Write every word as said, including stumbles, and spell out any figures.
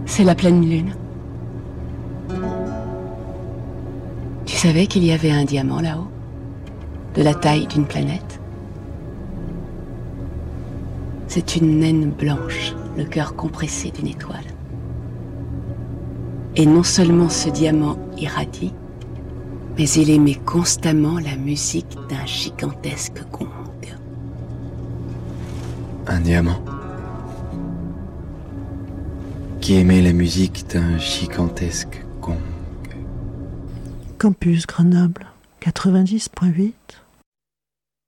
C'est la pleine lune. Tu savais qu'il y avait un diamant là-haut, de la taille d'une planète? C'est une naine blanche, le cœur compressé d'une étoile. Et non seulement ce diamant irradie, mais il émet constamment la musique d'un gigantesque gong. Un diamant qui émet la musique d'un gigantesque gong. Campus Grenoble quatre-vingt-dix point huit